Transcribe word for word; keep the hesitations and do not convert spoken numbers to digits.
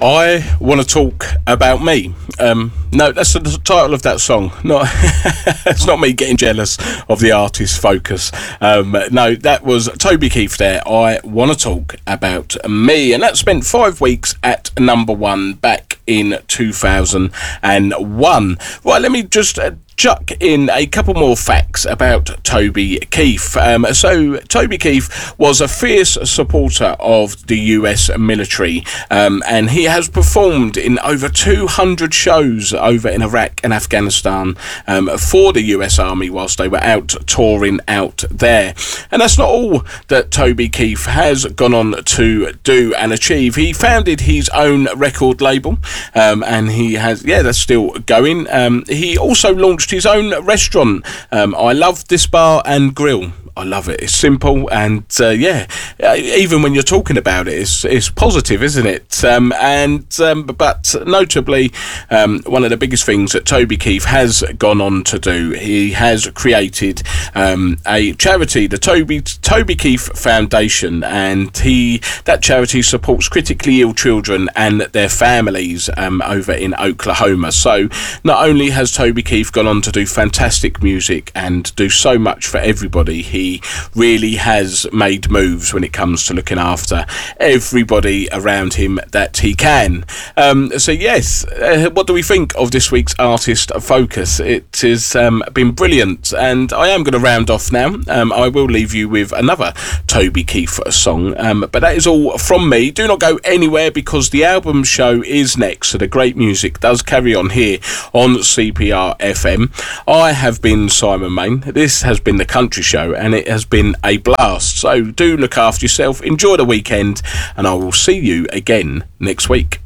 I want to talk about me. Um, no, that's the title of that song. Not, it's not me getting jealous of the artist's focus. Um, no, that was Toby Keith there. I want to talk about me, and that spent five weeks at number one back in two thousand one. Right, let me just Uh, chuck in a couple more facts about Toby Keith. Um, so Toby Keith was a fierce supporter of the U S military, um, and he has performed in over two hundred shows over in Iraq and Afghanistan um, for the U S Army whilst they were out touring out there. And that's not all that Toby Keith has gone on to do and achieve. He founded his own record label, um, and he has, yeah, that's still going. Um, he also launched his own restaurant. um, I love this bar and grill. I love it. It's simple, and uh, yeah, even when you're talking about it, it's it's positive, isn't it? Um, and um, but notably, um, one of the biggest things that Toby Keith has gone on to do, he has created um, a charity, the Toby Toby Keith Foundation, and he that charity supports critically ill children and their families um, over in Oklahoma. So not only has Toby Keith gone on to do fantastic music and do so much for everybody, he He really has made moves when it comes to looking after everybody around him that he can. Um, so yes, uh, what do we think of this week's Artist Focus? It has um, been brilliant, and I am going to round off now. Um, I will leave you with another Toby Keith song, um, but that is all from me. Do not go anywhere, because the album show is next, so the great music does carry on here on C P R F M. I have been Simon Main. This has been the Country Show, and it has been a blast. So do look after yourself, enjoy the weekend, and I will see you again next week.